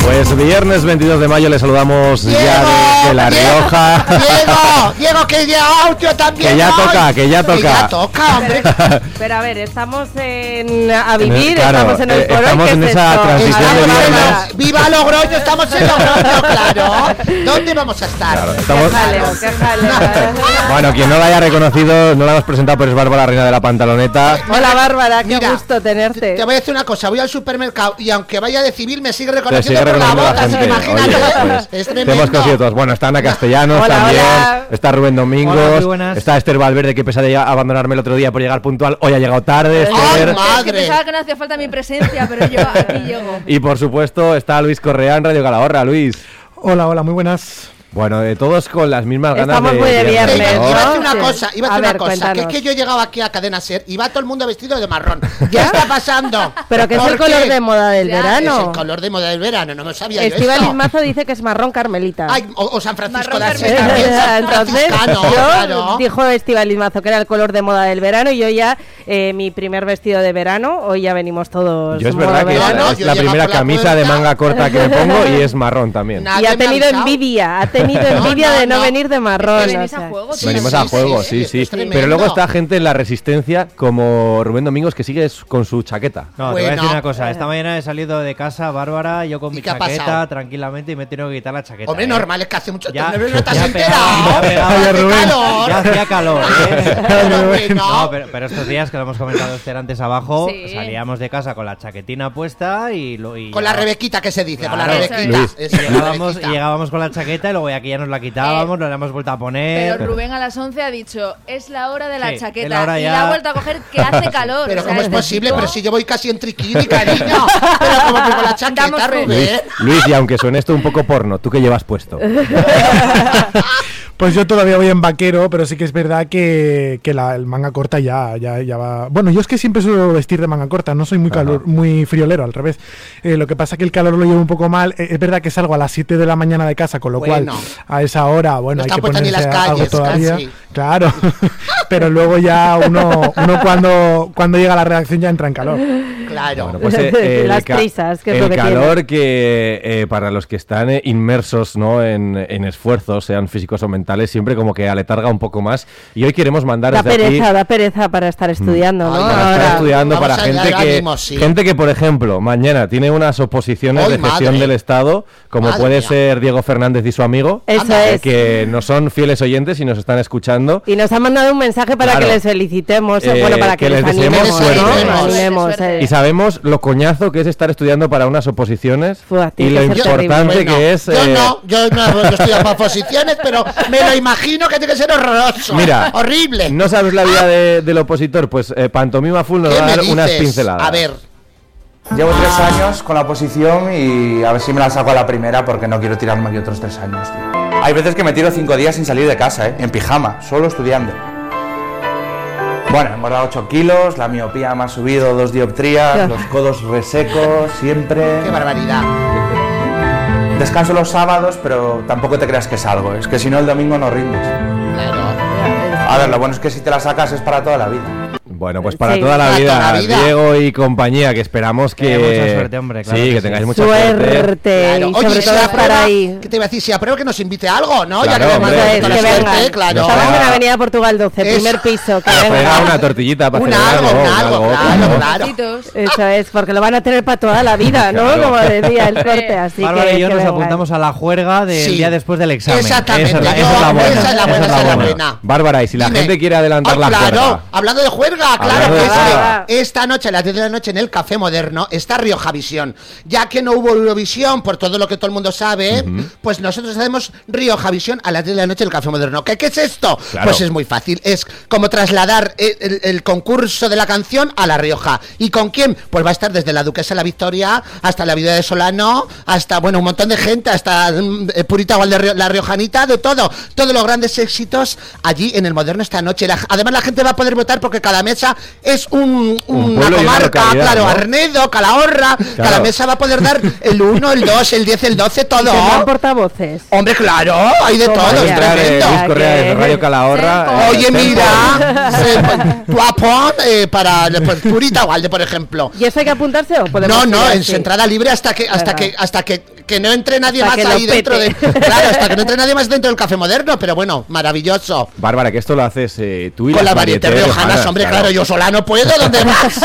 Pues viernes 22 de mayo le saludamos Diego, ya desde La Rioja. Diego, que ya audio también. Que ya hoy. toca, que ya toca. Que ya toca, hombre. Pero a ver, estamos a vivir, claro, estamos en el foro. estamos en esa transición de viernes. ¡Viva Logroño! Estamos en Logroño, claro. ¿Dónde vamos a estar? Claro, estamos... Qué jaleo. Bueno, quien no la haya reconocido, no la hemos presentado, pero es Bárbara, reina de la pantaloneta. Hola Bárbara, qué Mira, gusto tenerte. Te voy a decir una cosa, voy al supermercado y aunque vaya de civil me sigue Te reconociendo sigue por la reconociendo voz, así que imagínate. Oye, pues, Es te tremendo. hemos conocido todos. Bueno, está Ana Castellanos Hola, también, hola. está Rubén Domingos, Hola, muy buenas. está Esther Valverde, que pese a abandonarme el otro día por llegar puntual, hoy ha llegado tarde. ¡Ay, Esther. madre! Es que pensaba que no hacía falta mi presencia, pero yo aquí llego. Y por supuesto está Luis Correa en Radio Calahorra. Luis. Hola, muy buenas. Bueno, todos con las mismas ganas Estamos de muy de viernes, viernes, ¿no? Iba a decir ¿no? una Sí. cosa, A ver, cuéntanos. que es que yo he llegado aquí a Cadena Ser y va todo el mundo vestido de marrón. ¿Qué está pasando? Pero que es el ¿Por qué? color de moda del Ya, Es verano. el color de moda del verano, no me sabía yo Estíbaliz esto. Mazo dice que es marrón carmelita. Ay, o San Francisco de Marrón Asís carmelita. también, San Entonces, franciscano, yo claro. dijo Estíbaliz Mazo que era el color de moda del verano y yo ya mi primer vestido de verano, hoy ya venimos todos. Yo es modo verdad que verano. No, es yo la llego primera por la camisa de puerta. manga corta que me pongo y es marrón también. Nadie Y ha me tenido avisado. envidia No, de no no. venir de marrón. Que venís o sea. a juego, Sí, Venimos sí, a juego, sí, sí. es tremendo. Pero luego está gente en la resistencia como Rubén Domingos que sigue con su chaqueta. No, te voy a Bueno. decir una cosa. Esta mañana he salido de casa, Bárbara, yo con ¿Y mi qué ha chaqueta pasado? tranquilamente y me he tenido que quitar la chaqueta. Hombre, normal, es que hace mucho Ya- tiempo. No te has ya enterado. pegaba, Hace Rubén. calor. Ya hacía calor, ¿eh? Pero bueno. No, pero estos días que lo hemos comentado Esther antes abajo, Sí. salíamos de casa con la chaquetina puesta y Con la Rebequita que se dice, con la Claro. Rebequita. Luis. Eso, la Rebequita. Llegábamos con la chaqueta y luego aquí ya nos la quitábamos, nos la hemos vuelto a poner. Pero Rubén a las 11 ha dicho, es la hora de la Sí, es chaqueta. la hora Y ya. la ha vuelto a coger que hace calor. Pero o sea, ¿cómo es posible? yo- Pero si yo voy casi en triquini, cariño. Pero como que con la chaqueta, Damos fe. Rubén. Luis, y aunque suene esto un poco porno, ¿tú qué llevas puesto? Pues yo todavía voy en vaquero, pero sí que es verdad que el manga corta ya va. Bueno, yo es que siempre suelo vestir de manga corta, no soy muy friolero, al revés. Lo que pasa es que el calor lo llevo un poco mal. Es verdad que salgo a las 7 de la mañana de casa, con lo Bueno. cual a esa hora, bueno, No hay están que puestas ni ponerse las algo calles, todavía. casi. Claro, pero luego ya uno cuando llega a la redacción ya entra en calor. Claro. Bueno, pues, Las prisas, que es el lo que calor que para los que están inmersos, ¿no? en esfuerzos, sean físicos o mentales, siempre como que aletarga un poco más. Y hoy queremos mandar Da desde aquí... pereza para estar estudiando, ¿no? Ay, Para estar Ahora. estudiando, Vamos para a gente dar que, ánimos, sí. gente que, por ejemplo, mañana tiene unas oposiciones ¡Ay, de gestión madre! del Estado, como Madre puede mía. ser Diego Fernández y su amigo, Eso Anda, es. que no son fieles oyentes y nos están escuchando. Y nos han mandado un mensaje para Claro. que les felicitemos, Eh, bueno, para que que les les deseemos animemos, suerte. ¿no? Animemos, Suerte. Y sabemos lo coñazo que es estar estudiando para unas oposiciones Fua, y tiene lo que ser importante terrible. que es... Yo no estoy para posiciones, pero me lo imagino que tiene que ser horroroso. Mira, horrible. ¿no sabes la vida del opositor? Pues Pantomima Full nos ¿Qué va a me dar unas dices? pinceladas. A ver, Llevo 3 años con la oposición y a ver si me la saco a la primera porque no quiero tirarme aquí otros 3 años, tío. Hay veces que me tiro 5 días sin salir de casa, en pijama, solo estudiando. Bueno, he engordado 8 kilos, la miopía me ha subido 2 dioptrías, los codos resecos, siempre. qué barbaridad. Descanso los sábados, pero tampoco te creas que salgo, es que si no el domingo no rindes. Claro. A ver, lo bueno es que si te la sacas es para toda la vida. Bueno, pues para Sí. toda la Para vida, toda la vida. Diego y compañía, que esperamos que... Mucha suerte, hombre, claro sí, que que sí. tengáis mucha suerte. Suerte. Claro. Y sobre Oye, todo si estar aprueba, ahí. ¿qué te iba a decir? Si aprueba que nos invite a algo, ¿no? Claro, ya que le hombre, mando que toda la vengan. suerte, claro. Nos Estamos en pega- Avenida Portugal 12, Eso. primer piso. Que Nos venga. pega una tortillita para Un celebrar algo, claro. claro. Besitos. Eso es, porque lo van a tener para toda la vida, ¿no? Claro. Como decía el corte, así Bárbara que y yo que nos vengan. apuntamos a la juerga del Sí. día después del examen. Exactamente, Esa es la yo- buena. esa es la buena, esa es la Bueno, buena. Bárbara, y si la Dime. gente quiere adelantar Ah, la claro, juerga. hablando de juerga, claro Hablando que de sí. juerga. Esta noche, a las 10 de la noche, en el Café Moderno, está Rioja Visión. Ya que no hubo Eurovisión, por todo lo que todo el mundo sabe, pues nosotros hacemos Rioja Visión a las 10 de la noche en el Café Moderno. ¿Qué es esto? Claro. Pues es muy fácil. Es como trasladar el concurso de la canción a La Rioja. ¿Y con quién? Pues va a estar desde la Duquesa de la Victoria hasta la Vida de Solano, hasta, bueno, un montón de gente, hasta Purita la Riojanita, de todo. Todos los grandes éxitos allí en el Moderno esta noche. Además, la gente va a poder votar porque cada mes Mesa es una pueblo y una comarca, localidad, claro, ¿no? Arnedo, Calahorra, Claro. la Mesa va a poder dar el 1, el 2, el 10, el 12, todo. Tendrán portavoces. Hombre, claro, hay de ¿Cómo todo, ya? es Entrar, tremendo. Luis Correa de Radio Calahorra. Oye, mira, tu apón para pues, Purita Walde, por ejemplo. ¿Y eso hay que apuntarse o podemos No, ir es así? entrada libre hasta que no entre nadie Hasta más que lo ahí dentro de. pete. Claro, hasta que no entre nadie más dentro del Café Moderno, pero bueno, maravilloso. Bárbara, que esto lo haces tú y Con las las varietés riojanas, hombre, claro, yo sola no puedo, ¿dónde más?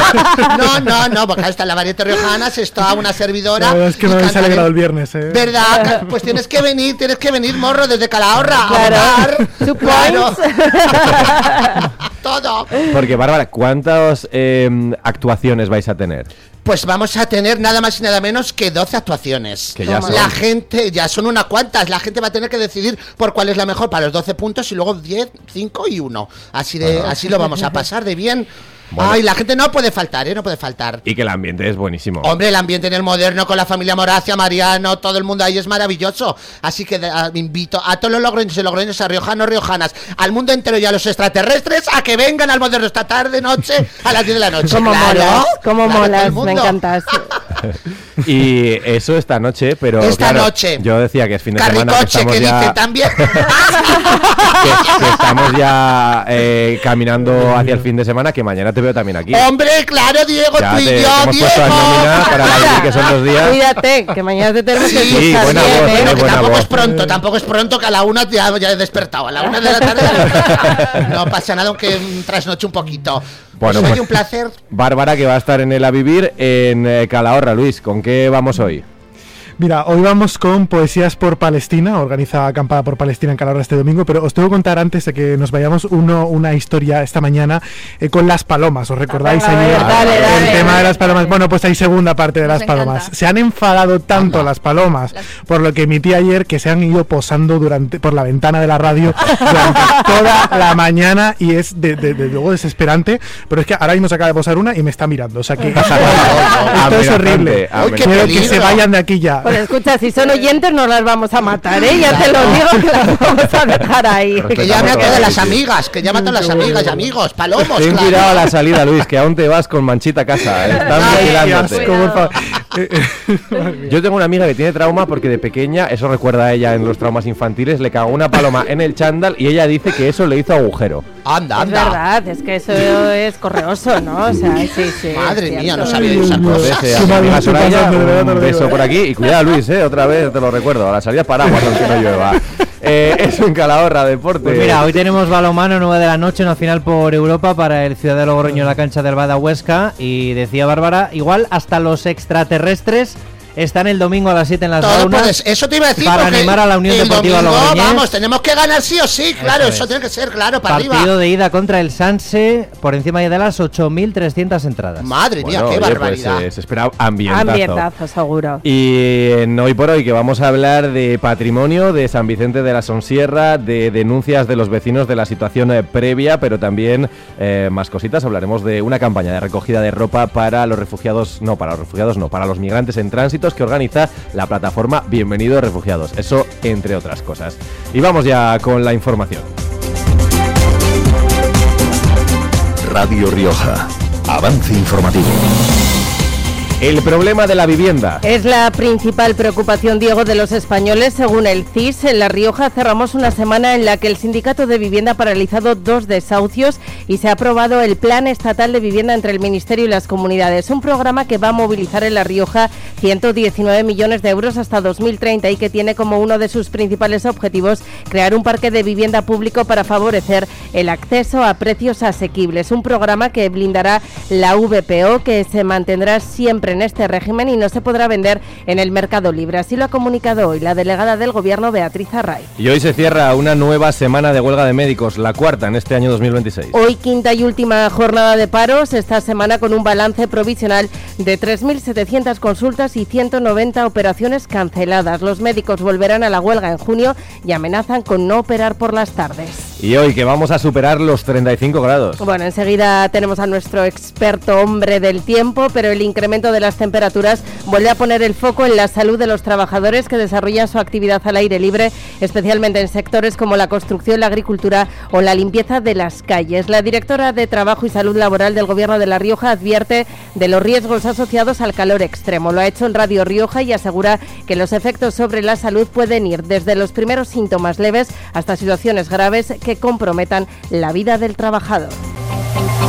No, porque está la varietés riojanas, está una servidora. La verdad es que y me habéis cantaré. alegrado el viernes, ¿Verdad? Pues tienes que venir, morro, desde Calahorra Claro. a votar. Two Claro. points. Todo. Porque, Bárbara, ¿cuántas actuaciones vais a tener? Pues vamos a tener nada más y nada menos que 12 actuaciones. Que ya son. La gente, ya son unas cuantas, la gente va a tener que decidir por cuál es la mejor para los 12 puntos y luego 10, 5 y 1. Así lo vamos a pasar de bien. Bueno. Ay, la gente no puede faltar, no puede faltar. Y que el ambiente es buenísimo. Hombre, el ambiente en el Moderno con la familia Moracia, Mariano, todo el mundo ahí es maravilloso. Así que invito a todos los logroños y logroños, a riojanos, riojanas, al mundo entero y a los extraterrestres a que vengan al Moderno esta tarde, noche, a las 10 de la noche. Como Claro, molas, como claro, todo el molas, me mundo. encantas. Y eso esta noche, pero Esta claro, noche. yo decía que es fin de semana, que Carricoche, estamos que ya, dice también. que estamos ya caminando hacia el fin de semana, que mañana te veo también aquí. Hombre, claro, Diego, Ya tú y te yo, hemos puesto en nómina para la Abril, que son 2 días. Cuídate, que mañana te tenemos que Sí, escuchar buena bien, voz, ¿eh? Bueno, que buena tampoco voz. es pronto, tampoco es pronto, que a la 1 ya he despertado. A la 1 de la tarde ya he despertado. No pasa nada, aunque trasnoche un poquito. Bueno, Pues, oye, pues- un placer. Bárbara, que va a estar en el A Vivir en Calahorra. Luis, ¿con qué vamos hoy? Mira, hoy vamos con Poesías por Palestina, organiza Acampada por Palestina en Calahorra este domingo, pero os tengo que contar antes de que nos vayamos una historia esta mañana con las palomas. ¿Os recordáis Venga, a ayer ver, dale, el dale. tema de las palomas? Bueno, pues hay segunda parte de Nos las palomas. encanta. Se han enfadado tanto las palomas por lo que emití ayer que se han ido posando por la ventana de la radio durante toda la mañana y es de luego desesperante, pero es que ahora mismo se acaba de posar una y me está mirando, o sea que esto es Amenazante, horrible. amenazante. qué Quiero que se peligro. vayan de aquí ya. Pues escucha, si son oyentes no las vamos a matar, ¿eh? Ya te lo digo que las vamos a dejar ahí. Que llame a todas las amigas, que llame a todas las amigas y amigos, palomos, Ten claro. cuidado a la salida, Luis, que aún te vas con manchita a casa. Están Ay, Qué vigilándote. asco, por favor. Yo tengo una amiga que tiene trauma porque de pequeña, eso recuerda a ella en los traumas infantiles, le cagó una paloma en el chándal y ella dice que eso le hizo agujero. Anda, Es anda. verdad, es que eso es correoso, ¿no? O sea, sí, sí. Madre es mía, cierto. no sabía yo esas Entonces, cosas. a Qué mi mal amiga lo estoy Soraya, pasando, de verdad te lo un digo, beso por aquí. Y cuidado, Luis, otra vez te lo recuerdo. A la salida paraguas, aunque no llueva. Eso en Calahorra, deporte. Pues mira, hoy tenemos balonmano 9 de la noche, una final por Europa para el Ciudad de Logroño en la cancha del Bada Huesca. Y decía Bárbara, igual hasta los extraterrestres están el domingo a las 7 en las Todo saunas. puedes, eso te iba a decir para porque animar a la Unión el Deportiva domingo, Logroñés. vamos, tenemos que ganar sí o sí, claro, Eso eso es. tiene que ser, claro, para Partido arriba. de ida contra el Sanse, por encima de las 8.300 entradas. Madre mía, Bueno, qué oye, barbaridad. pues, se espera ambientazo. Ambientazo, seguro. Y en Hoy por Hoy, que vamos a hablar de patrimonio, de San Vicente de la Sonsierra, de denuncias de los vecinos de la situación previa, pero también más cositas. Hablaremos de una campaña de recogida de ropa para los refugiados, para los migrantes en tránsitos que organiza la plataforma Bienvenidos Refugiados. Eso, entre otras cosas. Y vamos ya con la información. Radio Rioja. Avance informativo. El problema de la vivienda. Es la principal preocupación, Diego, de los españoles. Según el CIS, en La Rioja cerramos una semana en la que el Sindicato de Vivienda ha paralizado 2 desahucios y se ha aprobado el Plan Estatal de Vivienda entre el Ministerio y las comunidades. Un programa que va a movilizar en La Rioja 119 millones de euros hasta 2030 y que tiene como uno de sus principales objetivos crear un parque de vivienda público para favorecer el acceso a precios asequibles. Un programa que blindará la VPO, que se mantendrá siempre en este régimen y no se podrá vender en el mercado libre. Así lo ha comunicado hoy la delegada del Gobierno, Beatriz Array. Y hoy se cierra una nueva semana de huelga de médicos, la cuarta en este año 2026. Hoy quinta y última jornada de paros, esta semana con un balance provisional de 3.700 consultas y 190 operaciones canceladas. Los médicos volverán a la huelga en junio y amenazan con no operar por las tardes. Y hoy que vamos a superar los 35 grados. Bueno, enseguida tenemos a nuestro experto hombre del tiempo, pero el incremento de las temperaturas vuelve a poner el foco en la salud de los trabajadores que desarrollan su actividad al aire libre, especialmente en sectores como la construcción, la agricultura o la limpieza de las calles. La directora de Trabajo y Salud Laboral del Gobierno de La Rioja advierte de los riesgos asociados al calor extremo. Lo ha hecho en Radio Rioja y asegura que los efectos sobre la salud pueden ir desde los primeros síntomas leves hasta situaciones graves que comprometan la vida del trabajador.